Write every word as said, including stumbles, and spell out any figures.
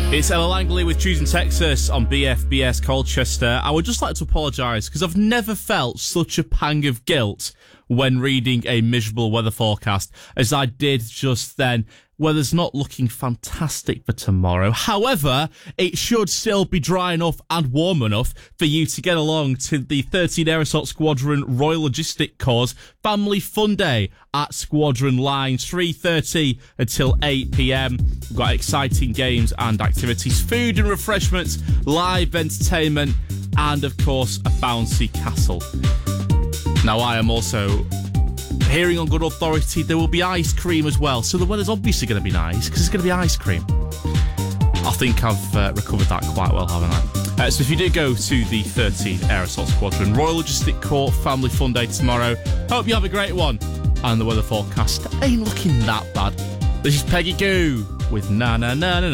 It's Ella Langley with Choosing Texas on B F B S Colchester. I would just like to apologise because I've never felt such a pang of guilt when reading a miserable weather forecast as I did just then. Weather's not looking fantastic for tomorrow. However, it should still be dry enough and warm enough for you to get along to the thirteen Air Assault Squadron Royal Logistic Corps Family Fun Day at Squadron Lines, three thirty until eight p.m. We've got exciting games and activities, food and refreshments, live entertainment, and of course, a bouncy castle. Now, I am also hearing on good authority there will be ice cream as well, so the weather's obviously going to be nice because it's going to be ice cream. I think I've uh, recovered that quite well, haven't I? Uh, so if you do go to the thirteenth Air Assault Squadron Royal Logistic Corps Family Fun Day tomorrow, hope you have a great one. And the weather forecast ain't looking that bad. This is Peggy Goo with Na Na Na Na Na.